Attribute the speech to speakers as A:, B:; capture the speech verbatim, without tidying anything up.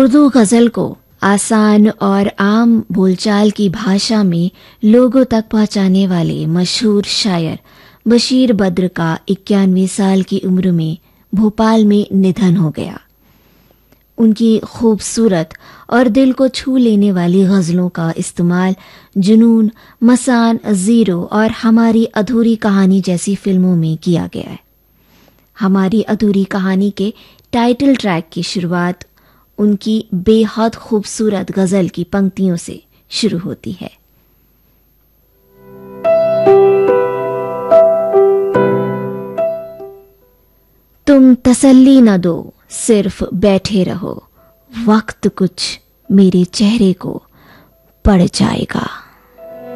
A: उर्दू गज़ल को आसान और आम बोलचाल की भाषा में लोगों तक पहुंचाने वाले मशहूर शायर बशीर बद्र का इक्यानवे साल की उम्र में भोपाल में निधन हो गया। उनकी खूबसूरत और दिल को छू लेने वाली गज़लों का इस्तेमाल जुनून, मसान, ज़ीरो और हमारी अधूरी कहानी जैसी फिल्मों में किया गया है। हमारी अधूरी कहानी के टाइटल ट्रैक की शुरुआत उनकी बेहद खूबसूरत गज़ल की पंक्तियों से शुरू होती है। तुम तसल्ली न दो, सिर्फ बैठे रहो, वक्त कुछ मेरे चेहरे को पड़ जाएगा।